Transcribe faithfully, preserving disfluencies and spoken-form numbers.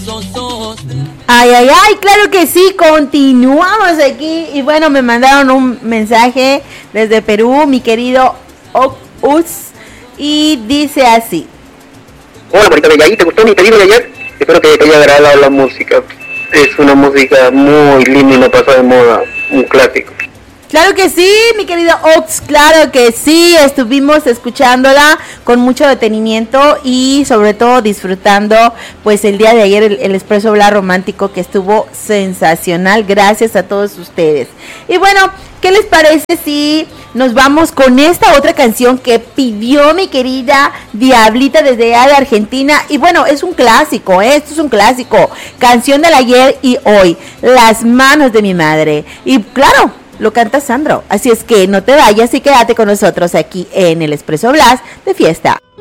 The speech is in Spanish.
Ay, ay, ay, claro que sí, continuamos aquí. Y bueno, me mandaron un mensaje desde Perú, mi querido Us, y dice así. Hola, Marita Bella, ¿te gustó mi pedido de ayer? Espero que te haya agradado la música. Es una música muy linda y no pasa de moda, un clásico. Claro que sí, mi querido Ox, claro que sí, estuvimos escuchándola con mucho detenimiento y sobre todo disfrutando pues el día de ayer el, el Expreso Bla Romántico, que estuvo sensacional, gracias a todos ustedes. Y bueno, ¿qué les parece si nos vamos con esta otra canción que pidió mi querida Diablita desde allá de Argentina? Y bueno, es un clásico, ¿eh? Esto es un clásico, canción del ayer y hoy, Las manos de mi madre. Y claro, lo canta Sandro, así es que no te vayas y quédate con nosotros aquí en el Expreso Blas de Fiesta.